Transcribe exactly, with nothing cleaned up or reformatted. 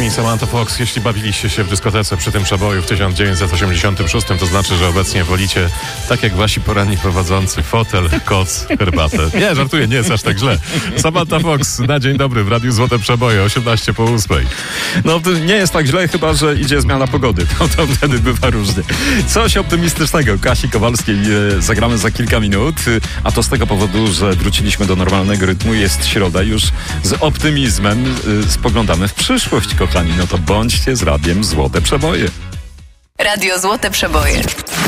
Pani Samantha Fox, jeśli bawiliście się w dyskotece przy tym przeboju w tysiąc dziewięćset osiemdziesiątym szóstym, to znaczy, że obecnie wolicie, tak jak wasi poranni prowadzący, fotel, koc, herbatę. Nie, żartuję, nie jest aż tak źle. Samantha Fox, na dzień dobry w Radiu Złote Przeboje, osiemnaście po ósmej. No to nie jest tak źle, chyba że idzie zmiana pogody. To, to wtedy bywa różnie. Coś optymistycznego Kasi Kowalskiej e, zagramy za kilka minut, a to z tego powodu, że wróciliśmy do normalnego rytmu. Jest środa, już z optymizmem e, spoglądamy w przyszłość, kochani. No to bądźcie z Radiem Złote Przeboje. Radio Złote Przeboje.